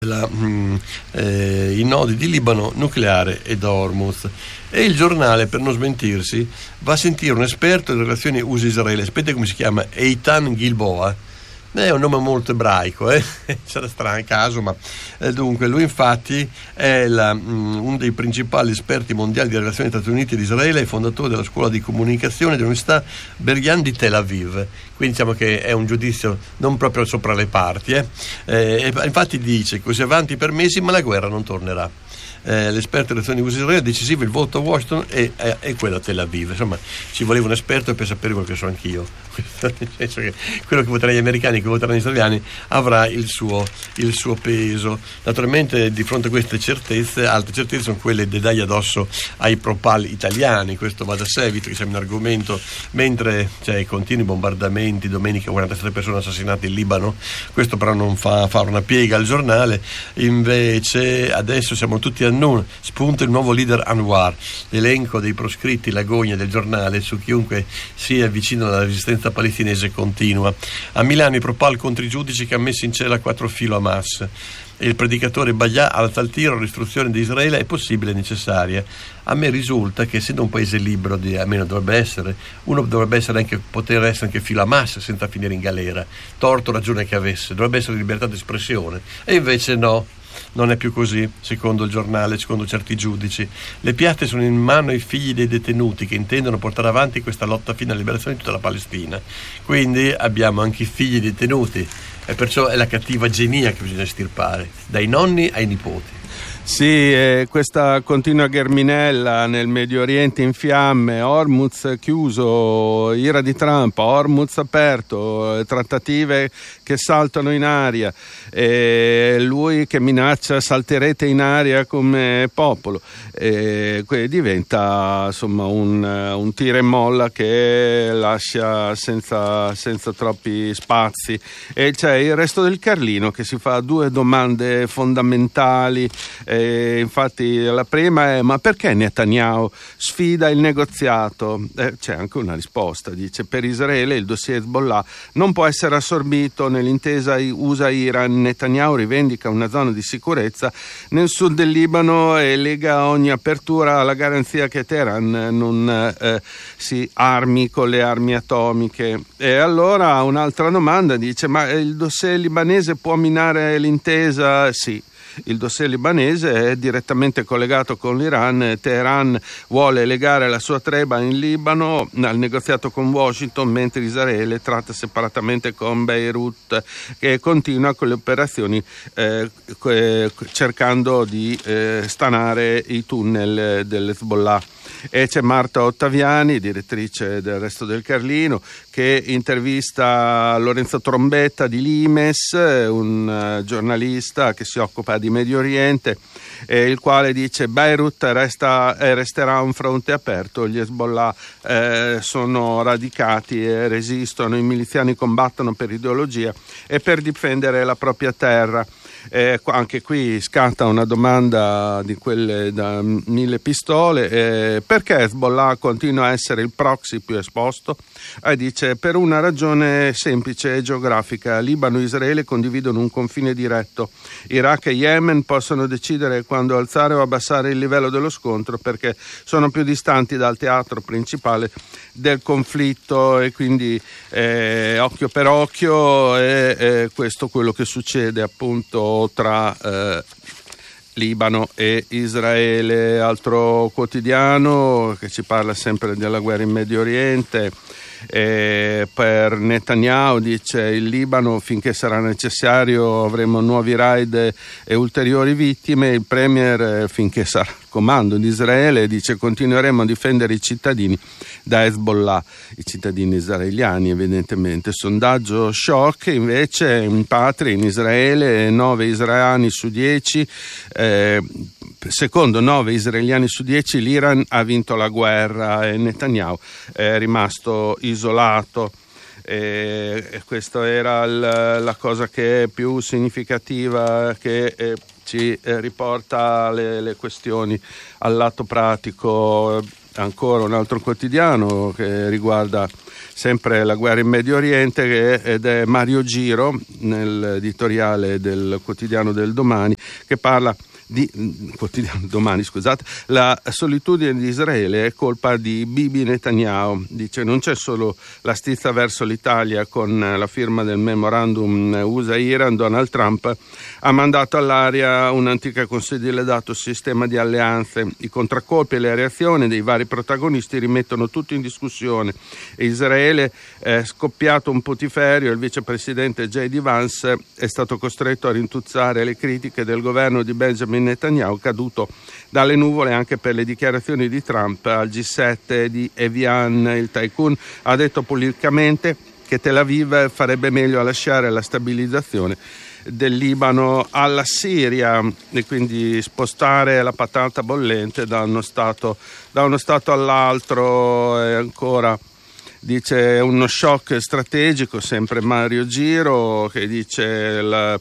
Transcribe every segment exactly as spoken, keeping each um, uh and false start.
la, mh, eh, i nodi di Libano nucleare ed Hormuz. E il giornale, per non smentirsi, va a sentire un esperto delle relazioni U S A-Israele. Aspetta, come si chiama? Eitan Gilboa. È un nome molto ebraico, eh? Sarà strano caso, ma eh, dunque lui infatti è la, mh, uno dei principali esperti mondiali di relazioni tra Stati Uniti ed Israele, è fondatore della scuola di comunicazione dell'Università Ber-Ilan di Tel Aviv, quindi diciamo che è un giudizio non proprio sopra le parti, eh? Eh, infatti dice: così avanti per mesi, ma la guerra non tornerà. Eh, l'esperto delle relazioni U S A-Israele, decisivo il voto a Washington e, e, e quello a Tel Aviv. Insomma, ci voleva un esperto per sapere quello che so anch'io, nel senso che quello che voteranno gli americani e che voteranno gli israeliani avrà il suo, il suo peso. Naturalmente, di fronte a queste certezze, altre certezze sono quelle di dare addosso ai propal italiani. Questo va da sé, visto che siamo in argomento, mentre c'è continui bombardamenti, domenica quarantasette persone assassinate in Libano. Questo però non fa fare una piega al giornale. Invece adesso siamo tutti a non spunta il nuovo leader Anwar, l'elenco dei proscritti, l'agonia del giornale su chiunque sia vicino alla resistenza palestinese continua. A Milano i propal contro i giudici che ha messo in cella quattro filo Hamas, e il predicatore Bayah alza al tiro: l'istruzione di Israele è possibile e necessaria. A me risulta che, essendo un paese libero, di, almeno dovrebbe essere, uno dovrebbe essere anche, poter essere anche filo Hamas senza finire in galera, torto ragione che avesse, dovrebbe essere libertà di espressione, e invece no. Non è più così, secondo il giornale, secondo certi giudici. Le piazze sono in mano ai figli dei detenuti che intendono portare avanti questa lotta fino alla liberazione di tutta la Palestina. Quindi abbiamo anche i figli dei detenuti, e perciò è la cattiva genia che bisogna estirpare, dai nonni ai nipoti. Sì, eh, questa continua gherminella nel Medio Oriente in fiamme, Hormuz chiuso, ira di Trump, Hormuz aperto, trattative che saltano in aria, eh, lui che minaccia salterete in aria come popolo, eh, diventa insomma un, un tira e molla che lascia senza, senza troppi spazi. E c'è il resto del Carlino che si fa due domande fondamentali. Eh, infatti la prima è: ma perché Netanyahu sfida il negoziato? Eh, c'è anche una risposta, dice: per Israele il dossier Hezbollah non può essere assorbito nell'intesa U S A-Iran. Netanyahu rivendica una zona di sicurezza nel sud del Libano e lega ogni apertura alla garanzia che Teheran non eh, si armi con le armi atomiche. E allora un'altra domanda, dice: ma il dossier libanese può minare l'intesa? Sì. Il dossier libanese è direttamente collegato con l'Iran. Teheran vuole legare la sua treba in Libano al negoziato con Washington, mentre Israele tratta separatamente con Beirut, che continua con le operazioni eh, cercando di eh, stanare i tunnel dell'Hezbollah. E c'è Marta Ottaviani, direttrice del Resto del Carlino, che intervista Lorenzo Trombetta di Limes, un giornalista che si occupa di Medio Oriente, eh, il quale dice: Beirut resta, eh, resterà un fronte aperto, gli Hezbollah eh, sono radicati e resistono, i miliziani combattono per ideologia e per difendere la propria terra. Eh, anche qui scatta una domanda di quelle da mille pistole: eh, perché Hezbollah continua a essere il proxy più esposto? Eh, dice: per una ragione semplice e geografica. Libano e Israele condividono un confine diretto. Iraq e Yemen possono decidere quando alzare o abbassare il livello dello scontro, perché sono più distanti dal teatro principale del conflitto, e quindi eh, occhio per occhio è, è questo quello che succede appunto tra eh, Libano e Israele. Altro quotidiano che ci parla sempre della guerra in Medio Oriente. Eh, per Netanyahu, dice: il Libano finché sarà necessario avremo nuovi raid e ulteriori vittime. Il premier, eh, finché sarà al comando di Israele, dice: continueremo a difendere i cittadini da Hezbollah, i cittadini israeliani evidentemente. Sondaggio shock invece in patria, in Israele, nove israeliani su dieci eh, secondo nove israeliani su dieci l'Iran ha vinto la guerra e Netanyahu è rimasto isolato. E, e questa era il, la cosa che è più significativa, che eh, ci eh, riporta le, le questioni al lato pratico. ancora un altro quotidiano che riguarda sempre la guerra in Medio Oriente, che è, ed è Mario Giro, nell'editoriale del quotidiano del Domani, che parla di quotidiano domani scusate la solitudine di Israele è colpa di Bibi Netanyahu. Dice: non c'è solo la stizza verso l'Italia con la firma del memorandum U S A-Iran. Donald Trump ha mandato all'aria un'antica consiglierato sistema di alleanze. I contraccolpi e le reazioni dei vari protagonisti rimettono tutto in discussione e Israele è scoppiato un putiferio. Il vicepresidente J D Vance è stato costretto a rintuzzare le critiche del governo di Benjamin Netanyahu, caduto dalle nuvole anche per le dichiarazioni di Trump al G sette di Evian. Il tycoon ha detto pubblicamente che Tel Aviv farebbe meglio a lasciare la stabilizzazione del Libano alla Siria e quindi spostare la patata bollente da uno stato, da uno stato all'altro. E ancora dice uno shock strategico, sempre Mario Giro, che dice la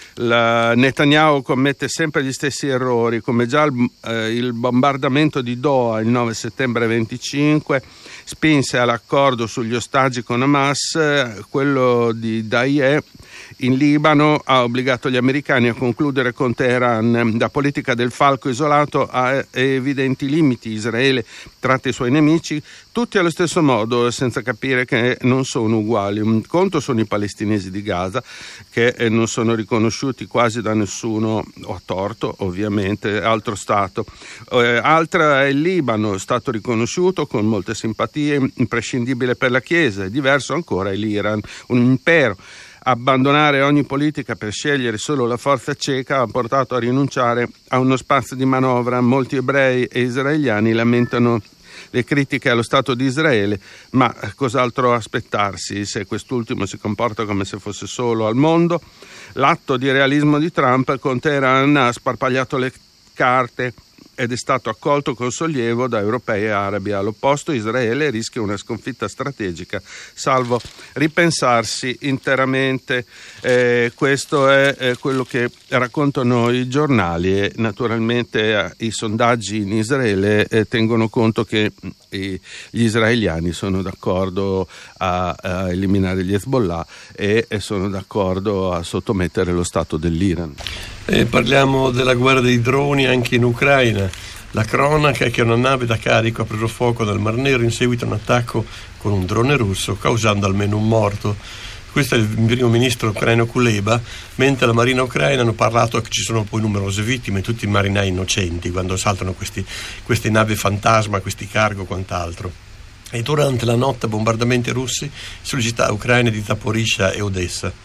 La Netanyahu commette sempre gli stessi errori, come già il, eh, il bombardamento di Doha il nove settembre venticinque spinse all'accordo sugli ostaggi con Hamas. Quello di Dahieh in Libano ha obbligato gli americani a concludere con Teheran. La politica del falco isolato ha evidenti limiti. Israele tratta i suoi nemici tutti allo stesso modo, senza capire che non sono uguali. Un conto sono i palestinesi di Gaza, che non sono riconosciuti quasi da nessuno, a torto ovviamente, altro Stato. Eh, altra è il Libano, Stato riconosciuto con molte simpatie, imprescindibile per la Chiesa. Diverso ancora è l'Iran, un impero. Abbandonare ogni politica per scegliere solo la forza cieca ha portato a rinunciare a uno spazio di manovra. Molti ebrei e israeliani lamentano le critiche allo Stato di Israele, ma cos'altro aspettarsi se quest'ultimo si comporta come se fosse solo al mondo? L'atto di realismo di Trump con Teheran ha sparpagliato le carte ed è stato accolto con sollievo da europei e arabi. All'opposto, Israele rischia una sconfitta strategica, salvo ripensarsi interamente. Eh, questo è eh, quello che raccontano i giornali e naturalmente eh, i sondaggi in Israele eh, tengono conto che eh, gli israeliani sono d'accordo a, a eliminare gli Hezbollah e, e sono d'accordo a sottomettere lo Stato dell'Iran. E parliamo della guerra dei droni anche in Ucraina. La cronaca è che una nave da carico ha preso fuoco nel Mar Nero in seguito a un attacco con un drone russo, causando almeno un morto. Questo è il primo ministro ucraino Kuleba, mentre la marina ucraina hanno parlato che ci sono poi numerose vittime, tutti marinai innocenti quando saltano questi, queste navi fantasma, questi cargo e quant'altro. E durante la notte bombardamenti russi sulle città ucraine di Zaporizhzhia e Odessa.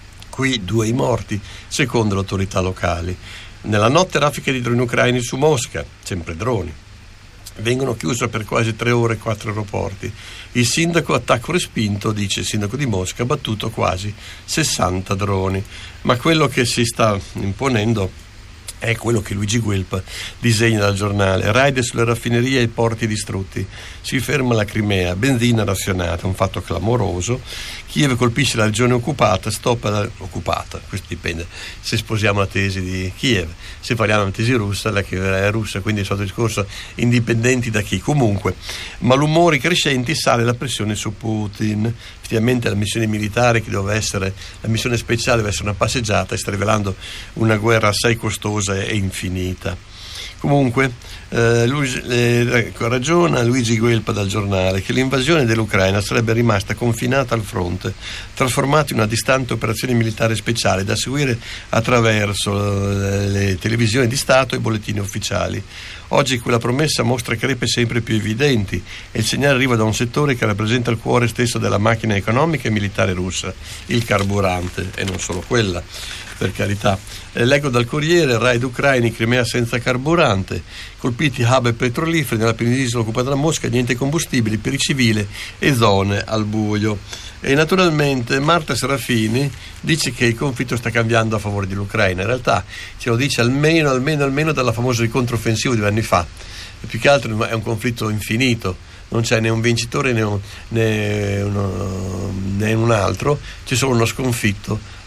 Qui due i morti, secondo le autorità locali. Nella notte raffiche di droni ucraini su Mosca, sempre droni. Vengono chiusi per quasi tre ore quattro aeroporti. Il sindaco, attacco respinto, dice il sindaco di Mosca, ha battuto quasi sessanta droni. Ma quello che si sta imponendo è quello che Luigi Guelpa disegna dal giornale. Raid sulle raffinerie e porti distrutti. Si ferma la Crimea, benzina razionata, un fatto clamoroso. Kiev colpisce la regione occupata, stop la, occupata, questo dipende se sposiamo la tesi di Kiev, se parliamo la tesi russa, la che è russa, quindi il solito discorso, indipendenti da chi. Comunque, malumori crescenti, sale la pressione su Putin. Effettivamente la missione militare, che doveva essere la missione speciale, deve essere una passeggiata, e sta rivelando una guerra assai costosa e infinita. Comunque, eh, Luigi, eh, ragiona Luigi Guelpa dal giornale che l'invasione dell'Ucraina sarebbe rimasta confinata al fronte, trasformata in una distante operazione militare speciale da seguire attraverso le, le televisioni di Stato e i bollettini ufficiali. Oggi quella promessa mostra crepe sempre più evidenti e il segnale arriva da un settore che rappresenta il cuore stesso della macchina economica e militare russa, il carburante, e non solo quella, per carità. Eh, leggo dal Corriere: raid ucraini, Crimea senza carburante, colpiti hub petroliferi nella penisola occupata da Mosca, niente combustibili per i civili e zone al buio. E naturalmente Marta Serafini dice che il conflitto sta cambiando a favore dell'Ucraina. In realtà ce lo dice almeno, almeno, almeno dalla famosa controffensiva di due anni fa. E più che altro è un conflitto infinito, non c'è né un vincitore né un, né uno, né un altro, c'è solo uno sconfitto.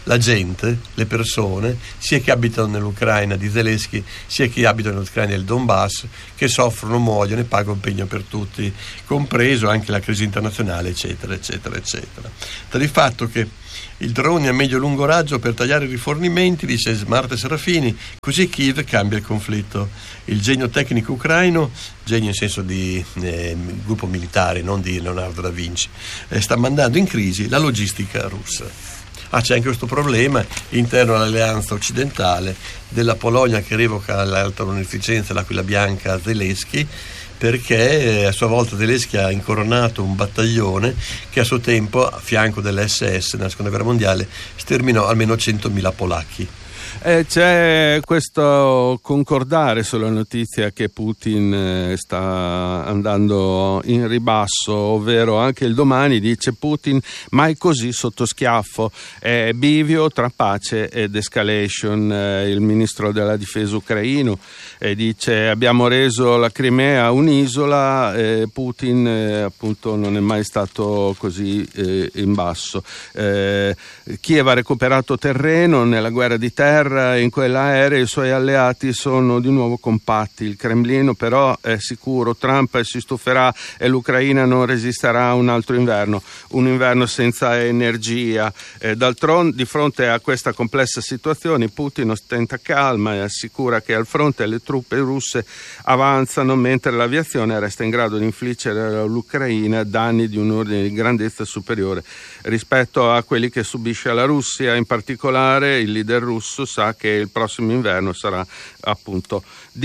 la gente, le persone, sia che abitano nell'Ucraina di Zelensky, sia che abitano nell'Ucraina del Donbass, che soffrono, muoiono e pagano un pegno per tutti, compreso anche la crisi internazionale, eccetera, eccetera, eccetera. Tra il fatto che il droni a medio-lungo raggio per tagliare i rifornimenti, dice Marta Serafini, così Kiev cambia il conflitto. Il genio tecnico ucraino, genio in senso di eh, gruppo militare, non di Leonardo da Vinci, eh, sta mandando in crisi la logistica russa. Ah, c'è anche questo problema interno all'alleanza occidentale della Polonia che revoca l'alta onorificenza, l'Aquila Bianca a Zelensky, perché a sua volta Zelensky ha incoronato un battaglione che a suo tempo, a fianco dell'esse esse nella seconda guerra mondiale, sterminò almeno centomila polacchi. Eh, c'è questo concordare sulla notizia che Putin eh, sta andando in ribasso, ovvero anche il Domani dice Putin mai così sotto schiaffo, è bivio tra pace ed escalation. Eh, il ministro della difesa ucraino eh, dice abbiamo reso la Crimea un'isola, eh, Putin eh, appunto non è mai stato così eh, in basso. Eh, Kiev ha recuperato terreno nella guerra di terra, in quell'aereo i suoi alleati sono di nuovo compatti. Il Cremlino però è sicuro, Trump si stuferà e l'Ucraina non resisterà a un altro inverno, un inverno senza energia. Eh, d'altronde, di fronte a questa complessa situazione, Putin ostenta calma e assicura che al fronte le truppe russe avanzano mentre l'aviazione resta in grado di infliggere all'Ucraina danni di un ordine di grandezza superiore rispetto a quelli che subisce la Russia. In particolare il leader russo sa che il prossimo inverno sarà appunto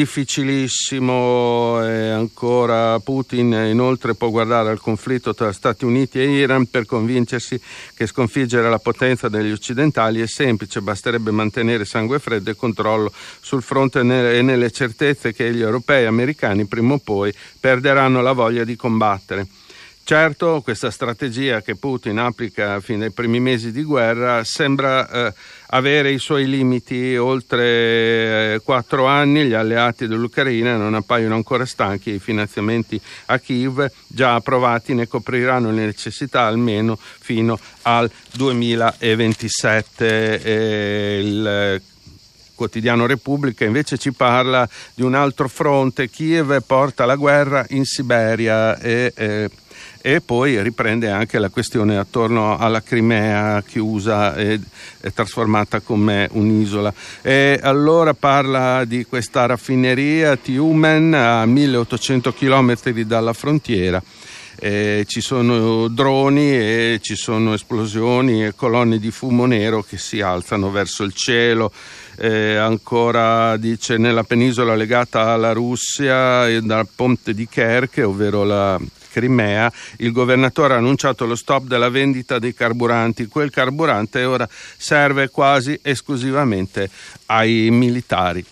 difficilissimo. E ancora Putin inoltre può guardare al conflitto tra Stati Uniti e Iran per convincersi che sconfiggere la potenza degli occidentali è semplice, basterebbe mantenere sangue freddo e controllo sul fronte e nelle certezze che gli europei e americani prima o poi perderanno la voglia di combattere. Certo, questa strategia che Putin applica fin dai primi mesi di guerra sembra eh, avere i suoi limiti. Oltre eh, quattro anni gli alleati dell'Ucraina non appaiono ancora stanchi e i finanziamenti a Kiev già approvati ne copriranno le necessità almeno fino al duemilaventisette. E il quotidiano Repubblica invece ci parla di un altro fronte. Kiev porta la guerra in Siberia e eh, e poi riprende anche la questione attorno alla Crimea chiusa e, e trasformata come un'isola. E allora parla di questa raffineria Tiumen a milleottocento chilometri dalla frontiera. Eh, ci sono droni e ci sono esplosioni e colonne di fumo nero che si alzano verso il cielo. Eh, ancora dice nella penisola legata alla Russia e dal ponte di Kerch, ovvero la Crimea, il governatore ha annunciato lo stop della vendita dei carburanti. Quel carburante ora serve quasi esclusivamente ai militari.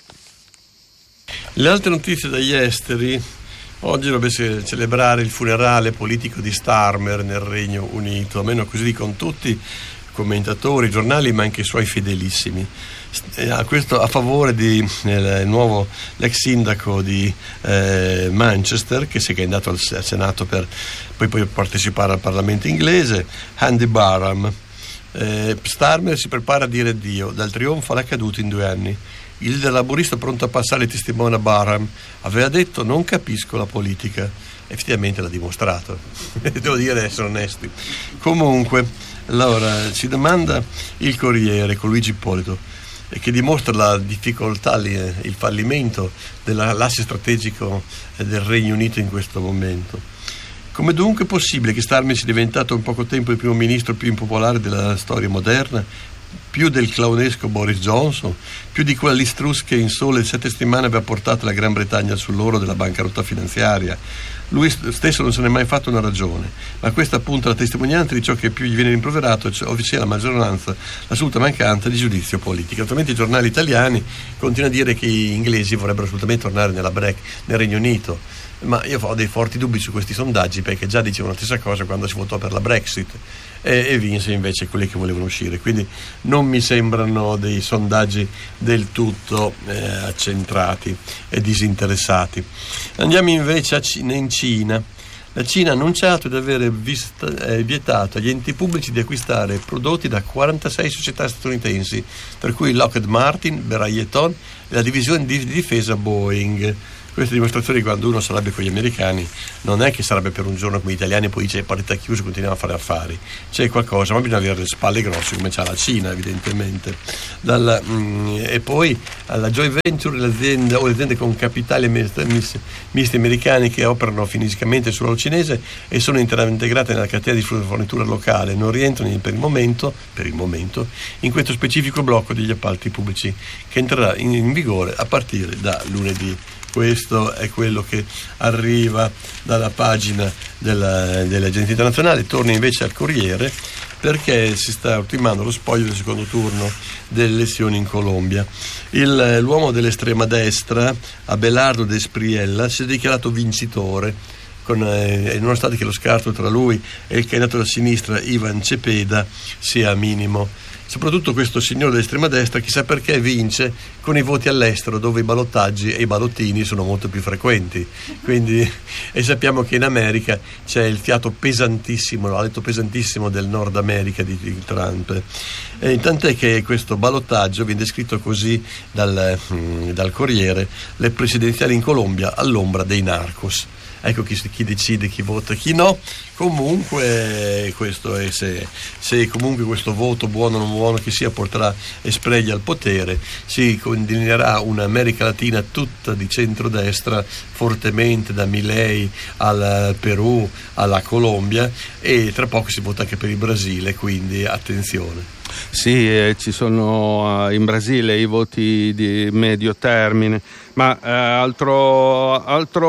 Le altre notizie dagli esteri. Oggi dovrebbe celebrare il funerale politico di Starmer nel Regno Unito, almeno così dicono tutti i commentatori, i giornali, ma anche i suoi fedelissimi. A, questo, a favore di eh, nuovo l'ex sindaco di eh, Manchester, che si è andato al, al Senato per poi, poi partecipare al Parlamento inglese, Andy Barham. Eh, Starmer si prepara a dire addio, dal trionfo alla caduta in due anni. Il leader laburista pronto a passare il testimone a Barham aveva detto non capisco la politica, effettivamente l'ha dimostrato. Devo dire, essere onesti. Comunque, allora si domanda il Corriere con Luigi Ippolito, che dimostra la difficoltà, il fallimento dell'asse strategico del Regno Unito in questo momento. Come dunque è possibile che Starmer sia diventato in poco tempo il primo ministro più impopolare della storia moderna, più del clownesco Boris Johnson, più di quell'Istrus che in sole sette settimane aveva portato la Gran Bretagna sull'oro della bancarotta finanziaria? Lui stesso non se ne è mai fatto una ragione, ma questa appunto è la testimonianza di ciò che più gli viene rimproverato, cioè, ovvero la maggioranza, l'assoluta mancanza di giudizio politico. Naturalmente i giornali italiani continuano a dire che gli inglesi vorrebbero assolutamente tornare nella Bre- nel Regno Unito, ma io ho dei forti dubbi su questi sondaggi, perché già dicevano la stessa cosa quando si votò per la Brexit e, e vinse invece quelli che volevano uscire, quindi non mi sembrano dei sondaggi del tutto eh, accentrati e disinteressati. Andiamo invece a Cina, in Cina. La Cina ha annunciato di aver vista, eh, vietato agli enti pubblici di acquistare prodotti da quarantasei società statunitensi, tra cui Lockheed Martin, Berayton e la divisione di difesa Boeing. Queste dimostrazioni, quando uno sarebbe con gli americani, non è che sarebbe per un giorno come gli italiani, poi dice partita chiusa, continuiamo a fare affari. C'è qualcosa, ma bisogna avere le spalle grosse come c'ha la Cina, evidentemente. Dalla, mh, e poi alla joint venture, l'azienda o le aziende con capitali misti americani che operano fisicamente sul suolo cinese e sono integrate nella catena di fornitura locale, non rientrano per il momento, per il momento in questo specifico blocco degli appalti pubblici che entrerà in, in vigore a partire da lunedì. Questo è quello che arriva dalla pagina della, dell'Agenzia Internazionale. Torna invece al Corriere, perché si sta ultimando lo spoglio del secondo turno delle elezioni in Colombia. Il, l'uomo dell'estrema destra, Abelardo de Espriella, si è dichiarato vincitore, con, eh, nonostante che lo scarto tra lui e il candidato della sinistra Ivan Cepeda sia minimo. Soprattutto questo signore dell'estrema destra, chissà perché, vince con i voti all'estero, dove i ballottaggi e i ballottini sono molto più frequenti. Quindi, e sappiamo che in America c'è il fiato pesantissimo, l'ha detto pesantissimo, del Nord America di, di Trump. E tant'è che questo ballottaggio viene descritto così dal, dal Corriere: le presidenziali in Colombia all'ombra dei narcos. Ecco chi, chi decide, chi vota, chi no. Comunque questo è, se, se comunque questo voto, buono o non buono che sia, porterà Espriella al potere, si delineerà un'America Latina tutta di centrodestra, fortemente, da Milei al Perù alla Colombia, e tra poco si vota anche per il Brasile, quindi attenzione. Sì, eh, ci sono eh, in Brasile i voti di medio termine, ma eh, altro,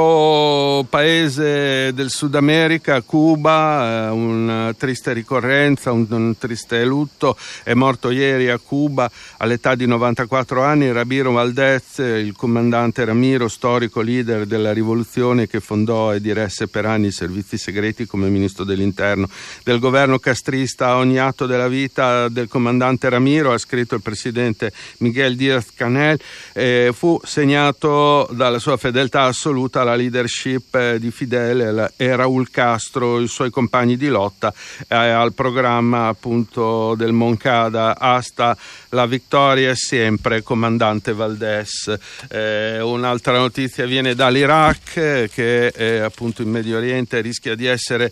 altro paese del Sud America, Cuba, eh, una triste ricorrenza, un, un triste lutto. È morto ieri a Cuba all'età di novantaquattro anni Ramiro Valdez, il comandante Ramiro, storico leader della rivoluzione che fondò e diresse per anni i servizi segreti come ministro dell'interno del governo castrista. A ogni atto della vita del comandante Ramiro, ha scritto il presidente Miguel Díaz-Canel, eh, fu segnato dalla sua fedeltà assoluta alla leadership eh, di Fidel e Raúl Castro, i suoi compagni di lotta, eh, al programma appunto del Moncada. Hasta la vittoria sempre, comandante Valdés. Eh, un'altra notizia viene dall'Iraq, eh, che eh, appunto in Medio Oriente rischia di essere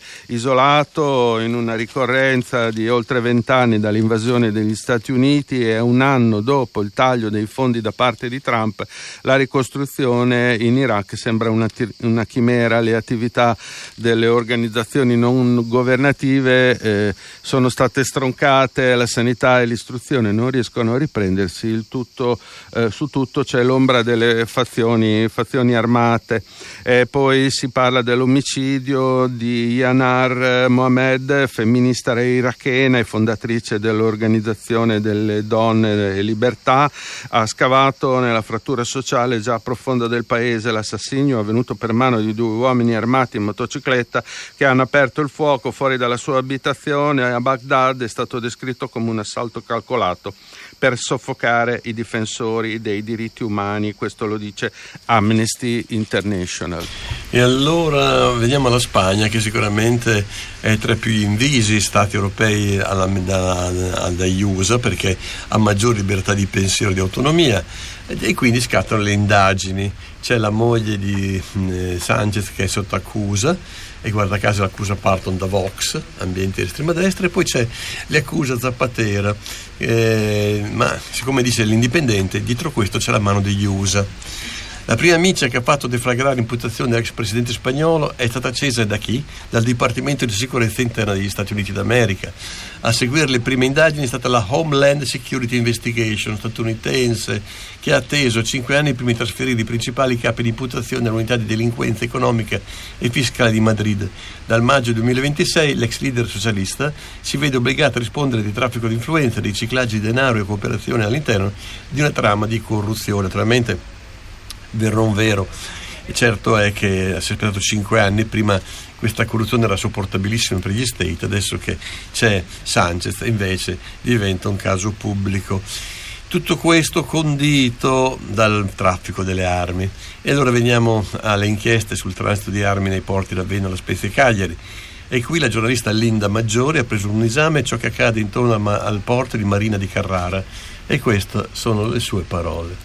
isolato in una ricorrenza di oltre vent'anni dall'invasione degli Stati Uniti, e un anno dopo il taglio dei fondi da parte di Trump la ricostruzione in Iraq sembra una, una chimera. Le attività delle organizzazioni non governative eh, sono state stroncate, la sanità e l'istruzione non riescono a riprendersi, il tutto, eh, su tutto c'è l'ombra delle fazioni, fazioni armate. E poi si parla dell'omicidio di Yanar Mohamed, femminista irachena e fondatrice dell'Organizzazione delle Donne e Libertà. Ha scavato nella frattura sociale già profonda del paese. L'assassinio è avvenuto per mano di due uomini armati in motocicletta che hanno aperto il fuoco fuori dalla sua abitazione a Baghdad. È stato descritto come un assalto calcolato per soffocare i difensori dei diritti umani, questo lo dice Amnesty International. E allora veniamo alla Spagna, che sicuramente è tra i più invisi stati europei alla, da, dagli U S A, perché ha maggior libertà di pensiero, di autonomia, e quindi scattano le indagini. C'è la moglie di eh, Sanchez che è sotto accusa, e guarda caso l'accusa partono da Vox, ambienti di estrema destra, e poi c'è l'accusa Zapatera, eh, ma siccome dice l'Indipendente, dietro questo c'è la mano degli U S A. La prima miccia che ha fatto deflagrare l'imputazione dell'ex presidente spagnolo è stata accesa da chi? Dal Dipartimento di Sicurezza Interna degli Stati Uniti d'America. A seguire le prime indagini è stata la Homeland Security Investigation statunitense, che ha atteso cinque anni prima di trasferire i principali capi di imputazione all'unità di delinquenza economica e fiscale di Madrid. Dal maggio duemilaventisei l'ex leader socialista si vede obbligato a rispondere di traffico di influenza, riciclaggio di denaro e cooperazione all'interno di una trama di corruzione. Naturalmente, vero o non vero, e certo è che si è aspettato cinque anni. Prima questa corruzione era sopportabilissima per gli Stati, adesso che c'è Sanchez invece diventa un caso pubblico. Tutto questo condito dal traffico delle armi. E allora veniamo alle inchieste sul transito di armi nei porti Ravenna, La Spezia e Cagliari. E qui la giornalista Linda Maggiori ha preso un esame ciò che accade intorno al, al porto di Marina di Carrara, e queste sono le sue parole.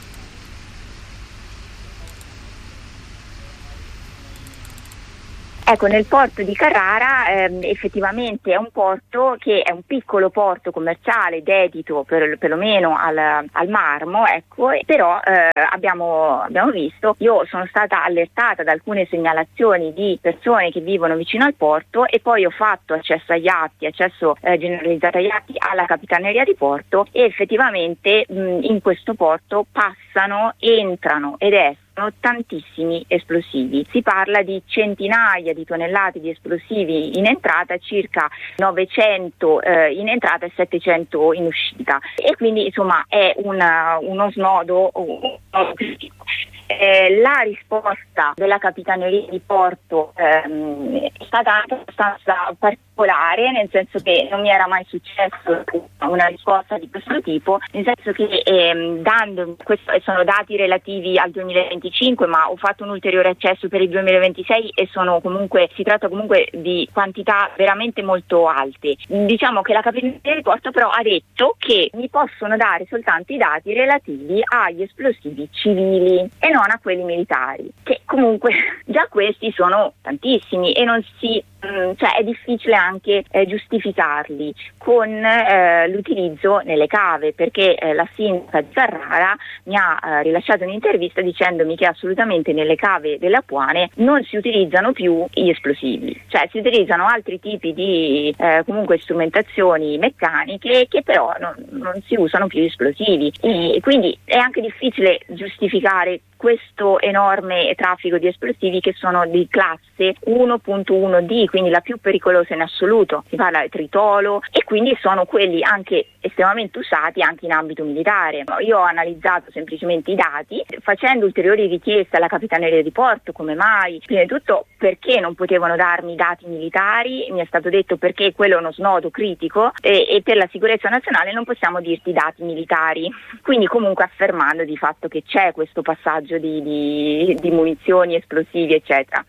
Ecco, nel porto di Carrara ehm, effettivamente è un porto che è un piccolo porto commerciale dedito per, perlomeno al, al marmo, ecco, però eh, abbiamo, abbiamo visto, io sono stata allertata da alcune segnalazioni di persone che vivono vicino al porto, e poi ho fatto accesso agli atti, accesso eh, generalizzato agli atti alla Capitaneria di Porto, e effettivamente mh, in questo porto passano, entrano ed escono tantissimi esplosivi. Si parla di centinaia di tonnellate di esplosivi in entrata, circa novecento eh, in entrata e settecento in uscita, e quindi insomma è una, uno snodo, uno snodo critico. Eh, la risposta della Capitaneria di Porto ehm, è stata anche abbastanza particolare, nel senso che non mi era mai successo una risposta di questo tipo, nel senso che ehm, dando, questo sono dati relativi al duemilaventicinque, ma ho fatto un ulteriore accesso per il duemilaventisei e sono comunque, si tratta comunque di quantità veramente molto alte. Diciamo che la Capitaneria di Porto però ha detto che mi possono dare soltanto i dati relativi agli esplosivi civili e non a quelli militari, che comunque già questi sono tantissimi e non si cioè è difficile anche eh, giustificarli con eh, l'utilizzo nelle cave, perché eh, la sindaca di Carrara mi ha eh, rilasciato un'intervista dicendomi che assolutamente nelle cave delle Apuane non si utilizzano più gli esplosivi, cioè si utilizzano altri tipi di eh, comunque strumentazioni meccaniche che però non, non si usano più gli esplosivi, e quindi è anche difficile giustificare questo enorme traffico di esplosivi che sono di classe uno punto uno D, quindi la più pericolosa in assoluto, si parla di tritolo, e quindi sono quelli anche estremamente usati anche in ambito militare. Io ho analizzato semplicemente i dati, facendo ulteriori richieste alla Capitaneria di Porto, come mai, prima di tutto perché non potevano darmi dati militari, mi è stato detto perché quello è uno snodo critico e, e per la sicurezza nazionale non possiamo dirti dati militari, quindi comunque affermando di fatto che c'è questo passaggio Di, di, di munizioni, esplosivi, eccetera.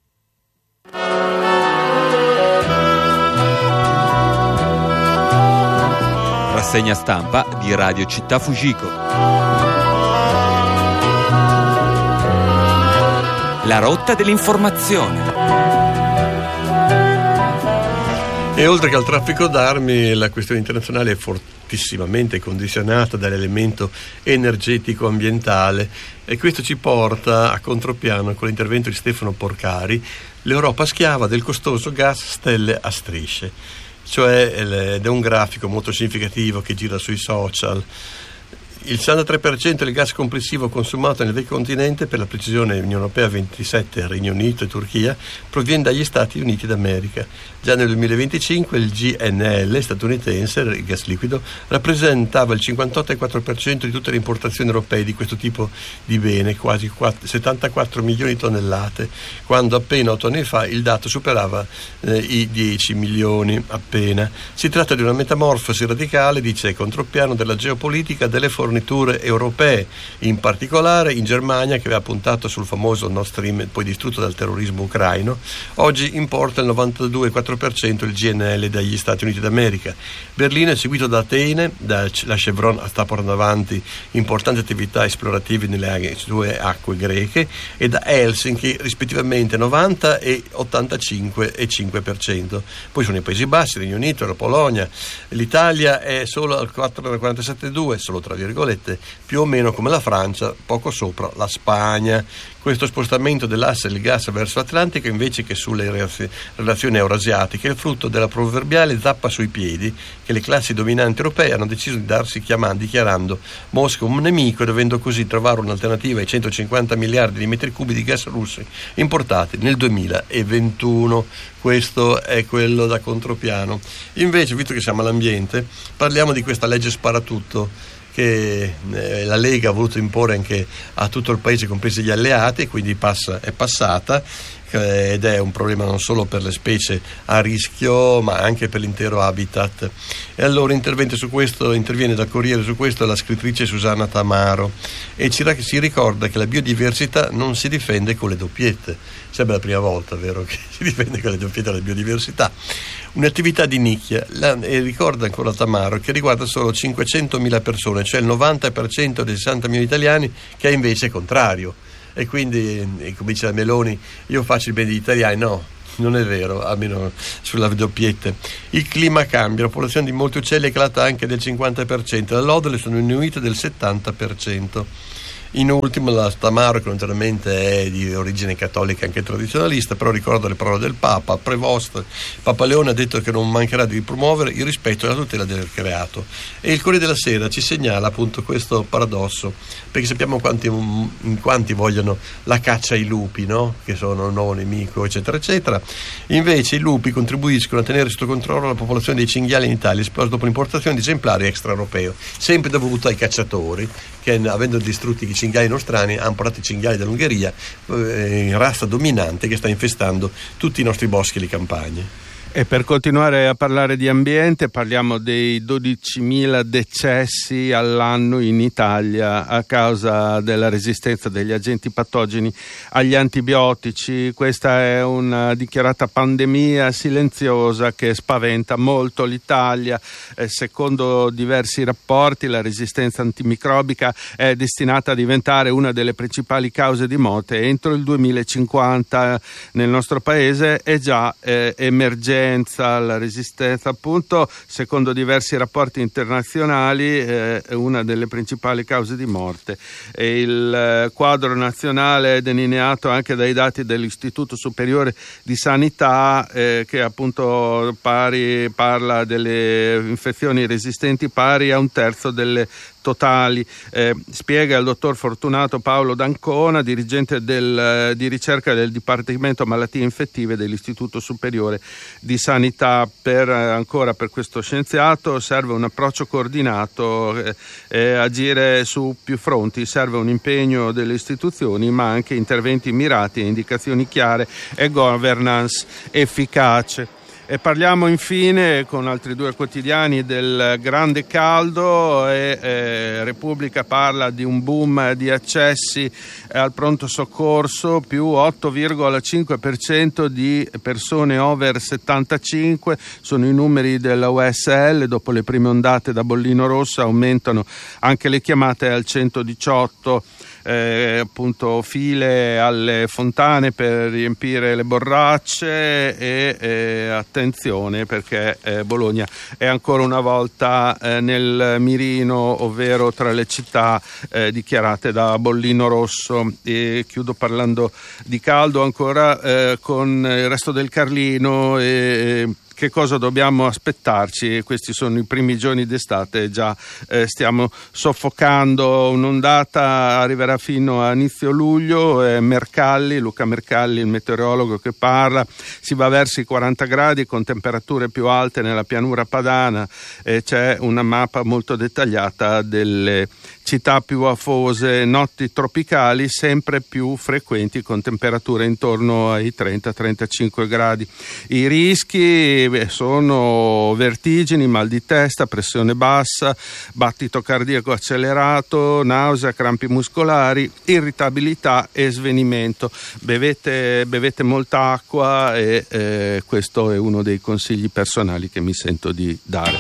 Rassegna stampa di Radio Città Fujiko. La rotta dell'informazione. E oltre che al traffico d'armi, la questione internazionale è fortissimamente condizionata dall'elemento energetico ambientale, e questo ci porta a contropiano con l'intervento di Stefano Porcari, l'Europa schiava del costoso gas stelle a strisce, cioè ed è un grafico molto significativo che gira sui social. Il sessantatré per cento del gas complessivo consumato nel vecchio continente, per la precisione Unione Europea ventisette, Regno Unito e Turchia, proviene dagli Stati Uniti d'America. Già nel duemilaventicinque il G N L statunitense, il gas liquido, rappresentava il cinquantotto virgola quattro per cento di tutte le importazioni europee di questo tipo di bene, quasi settantaquattro milioni di tonnellate, quando appena otto anni fa il dato superava eh, i dieci milioni appena. Si tratta di una metamorfosi radicale, dice contropiano, della geopolitica delle forniture europee, in particolare in Germania, che aveva puntato sul famoso Nord Stream poi distrutto dal terrorismo ucraino, oggi importa il novantadue virgola quattro per cento il G N L dagli Stati Uniti d'America. Berlino è seguito da Atene, da, la Chevron sta portando avanti importanti attività esplorative nelle sue acque greche, e da Helsinki rispettivamente novanta e ottantacinque virgola cinque per cento. Poi sono i Paesi Bassi, il Regno Unito, la Polonia. L'Italia è solo al quattro virgola quarantasette due, solo tra virgolette, più o meno come la Francia, poco sopra la Spagna. Questo spostamento dell'asse del gas verso l'Atlantico, invece che sulle relazioni eurasiatiche, è il frutto della proverbiale zappa sui piedi che le classi dominanti europee hanno deciso di darsi chiamando, dichiarando Mosca un nemico, e dovendo così trovare un'alternativa ai centocinquanta miliardi di metri cubi di gas russi importati nel duemilaventuno. Questo è quello da contropiano. Invece, visto che siamo all'ambiente, parliamo di questa legge sparatutto che eh, la Lega ha voluto imporre anche a tutto il paese, compresi gli alleati, e quindi passa, è passata, ed è un problema non solo per le specie a rischio ma anche per l'intero habitat. E allora interviene su questo, interviene dal Corriere su questo la scrittrice Susanna Tamaro e ci, si ricorda che la biodiversità non si difende con le doppiette. Sembra la prima volta, vero, che si difende con le doppiette la biodiversità. Un'attività di nicchia, la, e ricorda ancora Tamaro che riguarda solo cinquecentomila persone, cioè il novanta per cento dei sessanta milioni di italiani, che è invece contrario. E quindi, e come dice la Meloni, io faccio il bene degli italiani. No, non è vero, almeno sulla doppiette. Il clima cambia, la popolazione di molti uccelli è calata anche del cinquanta per cento, le allodole sono diminuite del settanta per cento. In ultimo la Tamaro, che naturalmente è di origine cattolica anche tradizionalista, però ricorda le parole del Papa Prevost. Papa Leone ha detto che non mancherà di promuovere il rispetto e la tutela del creato. E il Corriere della Sera ci segnala appunto questo paradosso, perché sappiamo quanti, in quanti vogliono la caccia ai lupi, no? Che sono un nuovo nemico, eccetera eccetera. Invece i lupi contribuiscono a tenere sotto controllo la popolazione dei cinghiali in Italia, esplosa dopo l'importazione di esemplari extraeuropei, sempre dovuto ai cacciatori che, avendo distrutti i cinghiali nostrani, hanno portato i cinghiali dall'Ungheria, eh, razza dominante che sta infestando tutti i nostri boschi e le campagne. E per continuare a parlare di ambiente, parliamo dei dodicimila decessi all'anno in Italia a causa della resistenza degli agenti patogeni agli antibiotici. Questa è una dichiarata pandemia silenziosa che spaventa molto l'Italia. Eh, secondo diversi rapporti, la resistenza antimicrobica è destinata a diventare una delle principali cause di morte entro il duemilacinquanta nel nostro paese. È già eh, emergente la resistenza, appunto, secondo diversi rapporti internazionali, eh, è una delle principali cause di morte. E il eh, quadro nazionale è delineato anche dai dati dell'Istituto Superiore di Sanità, eh, che appunto pari, parla delle infezioni resistenti pari a un terzo delle totali. Eh, spiega il dottor Fortunato Paolo D'Ancona, dirigente del, di ricerca del Dipartimento Malattie Infettive dell'Istituto Superiore di Sanità. Per, ancora per questo scienziato serve un approccio coordinato, eh, eh, agire su più fronti, serve un impegno delle istituzioni ma anche interventi mirati e indicazioni chiare e governance efficace. E parliamo infine con altri due quotidiani del grande caldo e eh, Repubblica parla di un boom di accessi al pronto soccorso, più otto virgola cinque per cento di persone over settantacinque, sono i numeri della U S L. Dopo le prime ondate da bollino rosso aumentano anche le chiamate al centodiciotto. Eh, appunto file alle fontane per riempire le borracce e eh, attenzione perché eh, Bologna è ancora una volta eh, nel mirino, ovvero tra le città eh, dichiarate da bollino rosso. E chiudo parlando di caldo ancora eh, con il resto del Carlino e che cosa dobbiamo aspettarci. Questi sono i primi giorni d'estate, già eh, stiamo soffocando. Un'ondata arriverà fino a inizio luglio. eh, Mercalli, Luca Mercalli, il meteorologo, che parla, si va verso i quaranta gradi con temperature più alte nella pianura padana. eh, c'è una mappa molto dettagliata delle città più afose, notti tropicali sempre più frequenti con temperature intorno ai trenta trentacinque gradi. I rischi beh, sono vertigini, mal di testa, pressione bassa, battito cardiaco accelerato, nausea, crampi muscolari, irritabilità e svenimento. Bevete, bevete molta acqua e eh, questo è uno dei consigli personali che mi sento di dare.